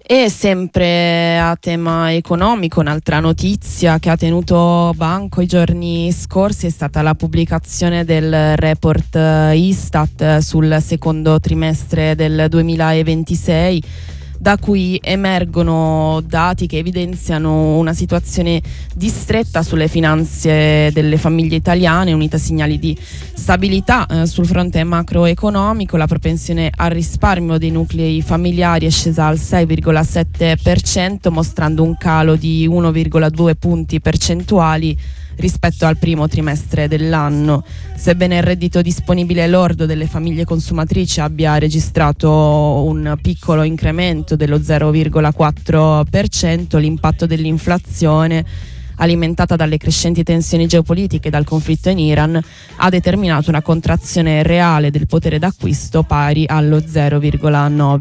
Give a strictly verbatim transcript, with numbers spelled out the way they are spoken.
E sempre a tema economico, un'altra notizia che ha tenuto banco i giorni scorsi è stata la pubblicazione del report Istat sul secondo trimestre del duemilaventisei, da cui emergono dati che evidenziano una situazione distretta sulle finanze delle famiglie italiane, unita a segnali di stabilità eh, sul fronte macroeconomico. La propensione al risparmio dei nuclei familiari è scesa al sei virgola sette per cento, mostrando un calo di uno virgola due punti percentuali rispetto al primo trimestre dell'anno. Sebbene il reddito disponibile lordo delle famiglie consumatrici abbia registrato un piccolo incremento dello zero virgola quattro per cento, l'impatto dell'inflazione, alimentata dalle crescenti tensioni geopolitiche e dal conflitto in Iran, ha determinato una contrazione reale del potere d'acquisto pari allo zero virgola nove